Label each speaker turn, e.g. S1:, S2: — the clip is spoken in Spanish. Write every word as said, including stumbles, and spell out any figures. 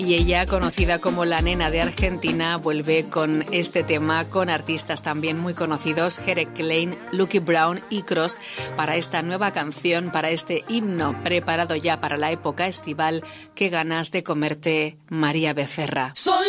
S1: Y ella, conocida como la nena de Argentina, vuelve con este tema con artistas también muy conocidos, Jere Klein, Lucky Brown y Cross, para esta nueva canción, para este himno preparado ya para la época estival. Qué ganas de comerte, María Becerra.
S2: Soy